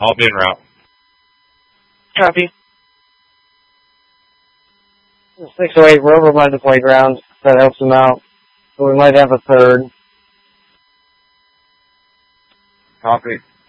I'll be en route. Copy. 608, we're over by the playground. That helps them out. So we might have a third. Copy.